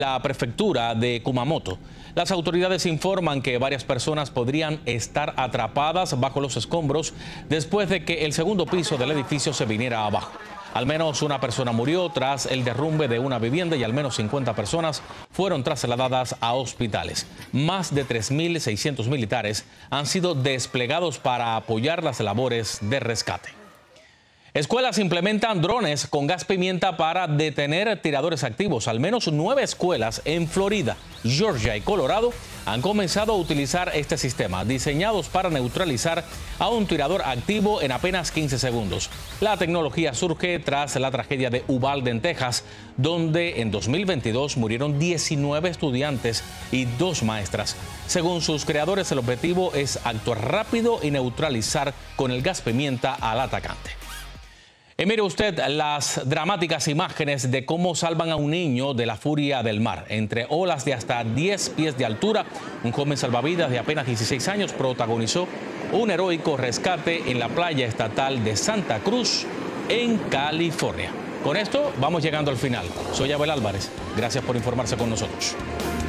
La prefectura de Kumamoto. Las autoridades informan que varias personas podrían estar atrapadas bajo los escombros después de que el segundo piso del edificio se viniera abajo. Al menos una persona murió tras el derrumbe de una vivienda y al menos 50 personas fueron trasladadas a hospitales. Más de 3.600 militares han sido desplegados para apoyar las labores de rescate. Escuelas implementan drones con gas pimienta para detener tiradores activos. Al menos 9 escuelas en Florida, Georgia y Colorado han comenzado a utilizar este sistema, diseñados para neutralizar a un tirador activo en apenas 15 segundos. La tecnología surge tras la tragedia de Uvalde, en Texas, donde en 2022 murieron 19 estudiantes y 2 maestras. Según sus creadores, el objetivo es actuar rápido y neutralizar con el gas pimienta al atacante. Mire usted las dramáticas imágenes de cómo salvan a un niño de la furia del mar. Entre olas de hasta 10 pies de altura, un joven salvavidas de apenas 16 años protagonizó un heroico rescate en la playa estatal de Santa Cruz, en California. Con esto vamos llegando al final. Soy Abel Álvarez. Gracias por informarse con nosotros.